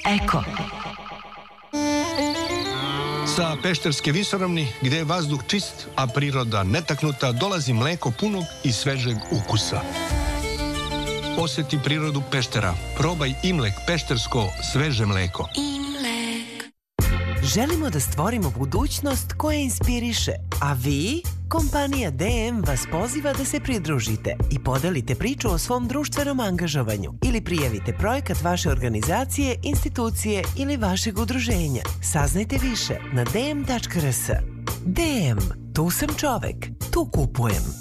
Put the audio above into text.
Eko. Sa Pešterske visoravni, gde je vazduh čist, a priroda netaknuta, dolazi mleko punog i svežeg ukusa. Osjeti prirodu Peštera. Probaj Imlek peštersko sveže mleko. Želimo da stvorimo budućnost koja inspiriše, a vi? Kompanija DM vas poziva da se pridružite i podelite priču o svom društvenom angažovanju ili prijavite projekat vaše organizacije, institucije ili vašeg udruženja. Saznajte više na dm.rs. DM, tu sam čovek, tu kupujem.